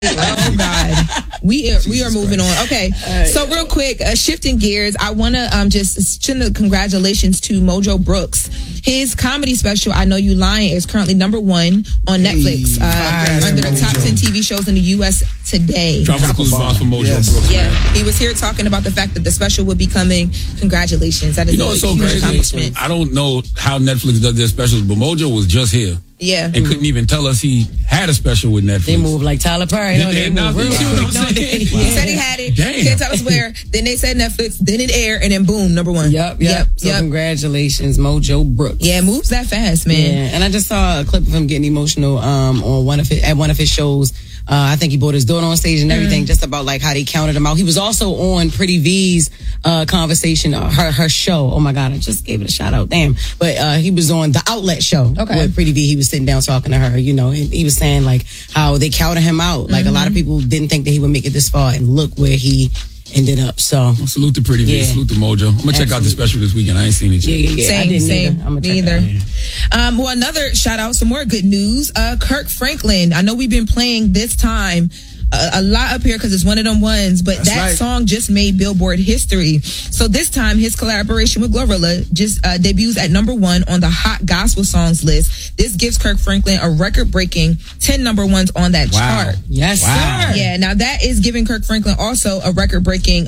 Oh God, we are moving on. Okay, so real quick, shifting gears, I want to just send the congratulations to Mojo Brooks. His comedy special, I Know You Lying, is currently #1 on Netflix under the top 10 TV shows in the U.S. today. Tropical Bombs for Mojo Brooks. Yeah, he was here talking about the fact that the special would be coming. Congratulations, that is a huge accomplishment. I don't know how Netflix does their specials, but Mojo was just here. Yeah. And couldn't even tell us he had a special with Netflix. They move like Tyler Perry. They move real quick. He said he had it. Damn. Can't tell us where. Then they said Netflix. Then it aired, and then boom, #1. Yep. So congratulations, Mojo Brooks. Yeah, moves that fast, man. Yeah, and I just saw a clip of him getting emotional on one of his shows. I think he brought his daughter on stage and everything, just about like how they counted him out. He was also on Pretty V's conversation, her show. Oh my God, I just gave it a shout out. Damn. But he was on the Outlet show with Pretty V. He was sitting down talking to her, and he was saying like how they counted him out. Like a lot of people didn't think that he would make it this far, and look where he ended up. So salute to Pretty V, salute to Mojo. I'm gonna check out the special this weekend. I ain't seen it yet. Yeah. Same. Me either. Well, another shout out, some more good news. Kirk Franklin. I know we've been playing this time a lot up here because it's one of them ones, but song just made Billboard history. So this time, his collaboration with Glorilla just debuts at #1 on the Hot Gospel Songs list. This gives Kirk Franklin a record-breaking 10 #1s on that chart. Yes, sir. Yeah, now that is giving Kirk Franklin also a record-breaking,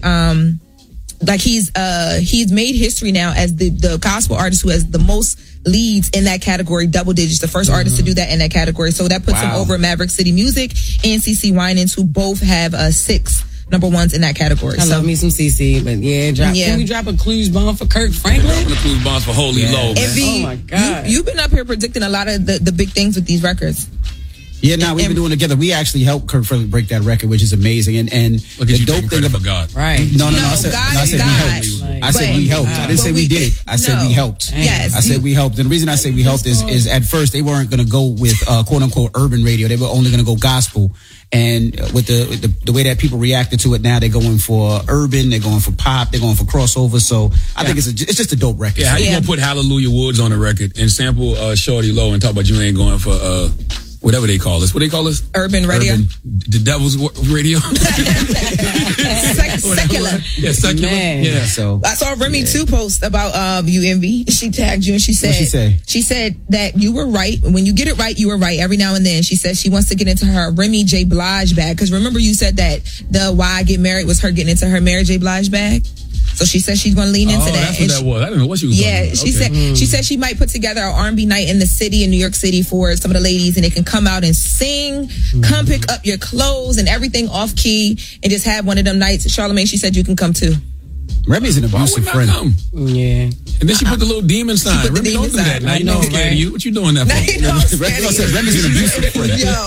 like he's made history now as the gospel artist who has the most leads in that category, double digits, the first artist to do that in that category. So that puts him over Maverick City Music and CeCe Winans, who both have 6 #1s in that category. I love me some CeCe, but can we drop a clues bomb for Kirk Franklin? The clues bombs for Holy Low, man. Oh my God. You've been up here predicting a lot of the big things with these records. Yeah, we've been doing it together. We actually helped Kirk Franklin break that record, which is amazing. And the dope thing about God, right? No. I said we helped. I said we helped. I didn't say we did it. I said we helped. Yes, I said we helped. And the reason I say we helped is at first they weren't going to go with quote unquote urban radio. They were only going to go gospel. And with the way that people reacted to it now, they're going for urban, they're going for pop, they're going for crossover. So I think it's just a dope record. Yeah, how you gonna put Hallelujah Woods on a record and sample Shorty Low and talk about you ain't going for whatever they call this? What do they call this? Urban radio. The devil's radio. Secular. Yeah, secular. Man. Yeah. So I saw Remy too post about you, Envy. She tagged you and she said, what'd she say? She said that you were right. When you get it right, you were right every now and then. She said she wants to get into her Remy J. Blige bag. Because remember you said that the Why I Get Married was her getting into her Mary J. Blige bag? So she said she's going to lean into that. That's what that was. I didn't know what she was talking about. She said she might put together an R&B night in the city, in New York City, for some of the ladies, and they can come out and sing, come pick up your clothes and everything off key, and just have one of them nights. Charlamagne, she said you can come too. Remy's an abusive friend. Yeah. And then she put the little demon sign. Remy, don't do that. Now you know I'm scared of you. What you doing that for? Remy's an abusive friend.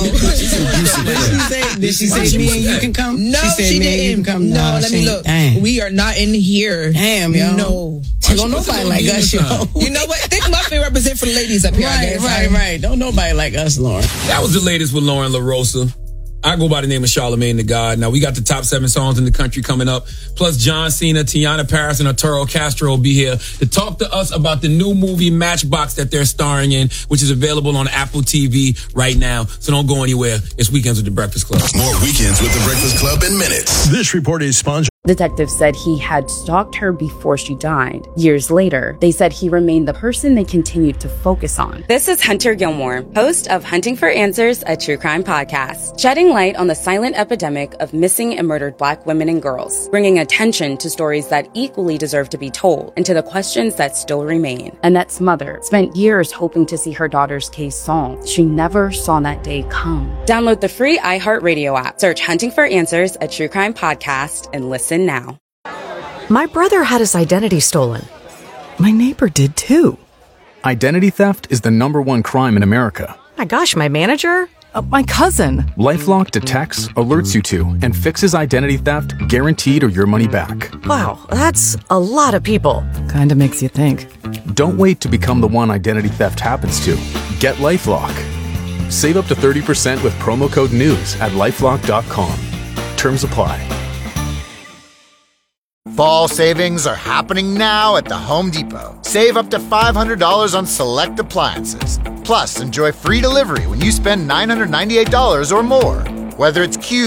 Did she say me and you can come? No, she didn't. No, let me look. Dang. We are not in here. Damn, yo. No. Don't nobody like us, yo. You know what? Thick Muffin represent for the ladies up here. Right. Don't nobody like us, Lauren. That was the latest with Lauren LaRosa. I go by the name of Charlamagne the God. Now, we got the top 7 songs in the country coming up. Plus, John Cena, Tiana Paris, and Arturo Castro will be here to talk to us about the new movie Matchbox that they're starring in, which is available on Apple TV right now. So don't go anywhere. It's Weekends with the Breakfast Club. More Weekends with the Breakfast Club in minutes. This report is sponsored. Detectives said he had stalked her before she died. Years later, they said he remained the person they continued to focus on. This is Hunter Gilmore, host of Hunting for Answers, a true crime podcast, shedding light on the silent epidemic of missing and murdered Black women and girls, bringing attention to stories that equally deserve to be told and to the questions that still remain. Annette's mother spent years hoping to see her daughter's case solved. She never saw that day come. Download the free iHeartRadio app, search Hunting for Answers, a true crime podcast, and listen now. My brother had his identity stolen. My neighbor did too. Identity theft is the #1 crime in America. My gosh, my manager? My cousin. LifeLock detects, alerts you to, and fixes identity theft guaranteed or your money back. Wow, that's a lot of people. Kinda makes you think. Don't wait to become the one identity theft happens to. Get LifeLock. Save up to 30% with promo code NEWS at LifeLock.com. Terms apply. Fall savings are happening now at the Home Depot. Save up to $500 on select appliances. Plus, enjoy free delivery when you spend $998 or more. Whether it's Q